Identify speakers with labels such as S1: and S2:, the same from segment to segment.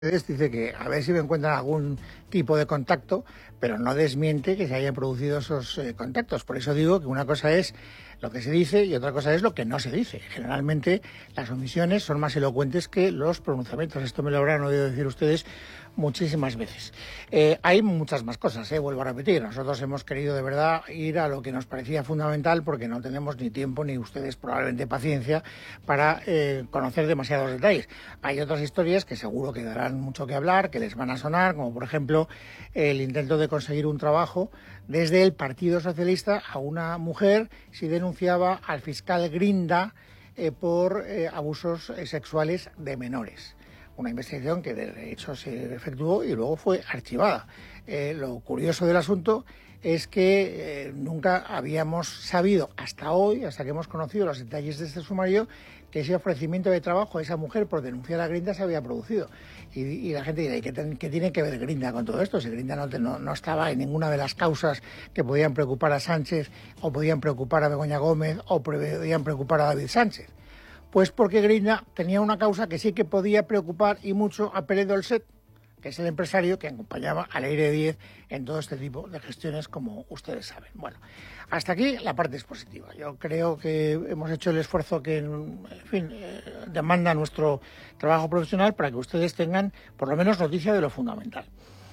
S1: Dice que a ver si me encuentran algún tipo de contacto, pero no desmiente que se hayan producido esos contactos. Por eso digo que una cosa es lo que se dice y otra cosa es lo que no se dice. Generalmente las omisiones son más elocuentes que los pronunciamientos. Esto me lo habrán oído decir ustedes muchísimas veces. Hay muchas más cosas, vuelvo a repetir. Nosotros hemos querido de verdad ir a lo que nos parecía fundamental porque no tenemos ni tiempo ni ustedes probablemente paciencia para conocer demasiados detalles. Hay otras historias que seguro que darán mucho que hablar, que les van a sonar, como por ejemplo el intento de conseguir un trabajo desde el Partido Socialista a una mujer si denunciaba al fiscal Grinda por abusos sexuales de menores. Una investigación que de hecho se efectuó y luego fue archivada. Lo curioso del asunto es que nunca habíamos sabido hasta hoy, hasta que hemos conocido los detalles de este sumario, que ese ofrecimiento de trabajo a esa mujer por denunciar a Grinda se había producido. Y la gente dirá, ¿y qué tiene que ver Grinda con todo esto? Si Grinda no estaba en ninguna de las causas que podían preocupar a Sánchez, o podían preocupar a Begoña Gómez, o podían preocupar a David Sánchez. Pues porque Grinda tenía una causa que sí que podía preocupar y mucho a Pérez Dolcet, que es el empresario que acompañaba a Leire Díez en todo este tipo de gestiones, como ustedes saben. Bueno, hasta aquí la parte expositiva. Yo creo que hemos hecho el esfuerzo que, en fin, demanda nuestro trabajo profesional para que ustedes tengan por lo menos noticia de lo fundamental.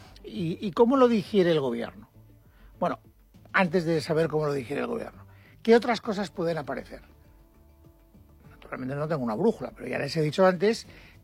S1: ¿Y cómo lo digiere el gobierno? Bueno, antes de saber cómo lo digiere el gobierno, ¿qué otras cosas pueden aparecer? Realmente no tengo una brújula, pero ya les he dicho antes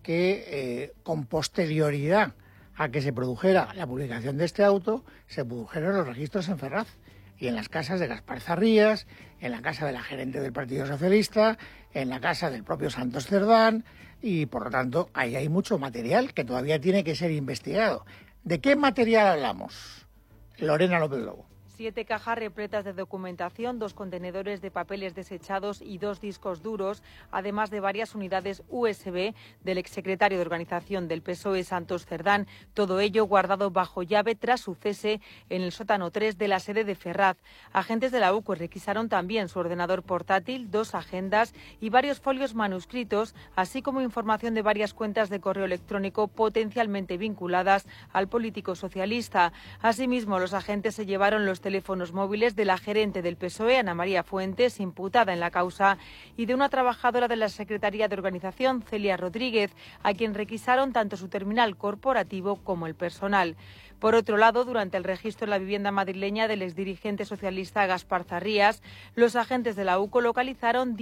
S1: que con posterioridad a que se produjera la publicación de este auto, se produjeron los registros en Ferraz y en las casas de Gaspar Zarrías, en la casa de la gerente del Partido Socialista, en la casa del propio Santos Cerdán, y por lo tanto ahí hay mucho material que todavía tiene que ser investigado. ¿De qué material hablamos? Lorena López Lobo.
S2: 7 cajas repletas de documentación, 2 contenedores de papeles desechados y 2 discos duros, además de varias unidades USB del exsecretario de Organización del PSOE, Santos Cerdán. Todo ello guardado bajo llave tras su cese en el sótano 3 de la sede de Ferraz. Agentes de la UCO requisaron también su ordenador portátil, 2 agendas y varios folios manuscritos, así como información de varias cuentas de correo electrónico potencialmente vinculadas al político socialista. Asimismo, los agentes se llevaron los teléfonos móviles de la gerente del PSOE, Ana María Fuentes, imputada en la causa, y de una trabajadora de la Secretaría de Organización, Celia Rodríguez, a quien requisaron tanto su terminal corporativo como el personal. Por otro lado, durante el registro en la vivienda madrileña del exdirigente socialista Gaspar Zarrías, los agentes de la UCO localizaron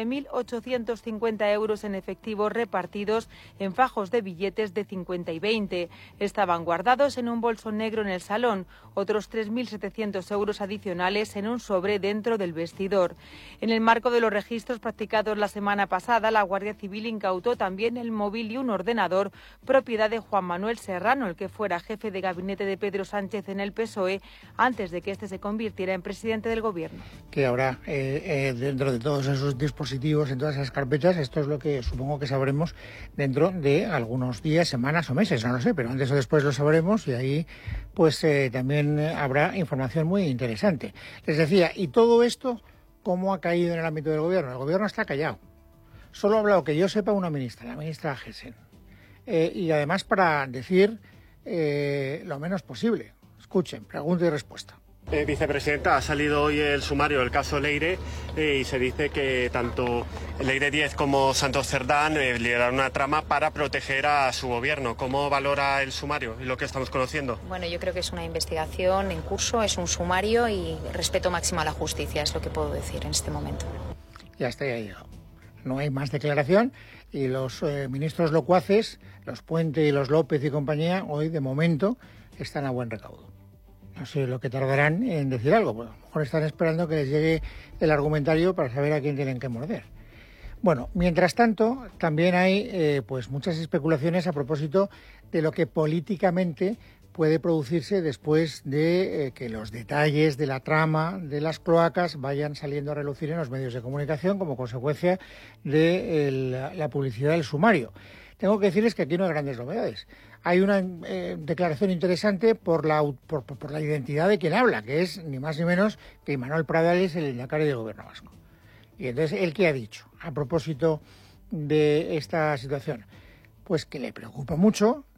S2: 19.850 euros en efectivo repartidos en fajos de billetes de 50 y 20. Estaban guardados en un bolso negro en el salón, otros 3.700 euros adicionales en un sobre dentro del vestidor. En el marco de los registros practicados la semana pasada, la Guardia Civil incautó también el móvil y un ordenador propiedad de Juan Manuel Serrano, el que fuera jefe de gabinete de Pedro Sánchez en el PSOE antes de que éste se convirtiera en presidente del gobierno.
S1: Que ahora, dentro de todos esos dispositivos, en todas esas carpetas, esto es lo que supongo que sabremos dentro de algunos días, semanas o meses, no lo sé, pero antes o después lo sabremos y ahí pues también habrá información muy interesante. Les decía, y todo esto, ¿cómo ha caído en el ámbito del gobierno? El gobierno está callado. Solo ha hablado, que yo sepa, una ministra, la ministra Gessen. Y además para decir lo menos posible. Escuchen, pregunta y respuesta.
S3: Vicepresidenta, ha salido hoy el sumario del caso Leire y se dice que tanto Leire Díez como Santos Cerdán lideraron una trama para proteger a su gobierno. ¿Cómo valora el sumario y lo que estamos conociendo?
S4: Bueno, yo creo que es una investigación en curso, es un sumario y respeto máximo a la justicia, es lo que puedo decir en este momento.
S1: Ya está, ya llegado. No hay más declaración y los ministros locuaces, los Puente y los López y compañía, hoy de momento están a buen recaudo. No sé lo que tardarán en decir algo, pues a lo mejor están esperando que les llegue el argumentario para saber a quién tienen que morder. Bueno, mientras tanto, también hay pues muchas especulaciones a propósito de lo que políticamente puede producirse después de que los detalles de la trama de las cloacas vayan saliendo a relucir en los medios de comunicación como consecuencia de la publicidad del sumario. Tengo que decirles que aquí no hay grandes novedades. Hay una declaración interesante por la identidad de quien habla, que es ni más ni menos que Imanol Pradales, el lehendakari del Gobierno vasco. Y entonces, ¿él qué ha dicho a propósito de esta situación? Pues que le preocupa mucho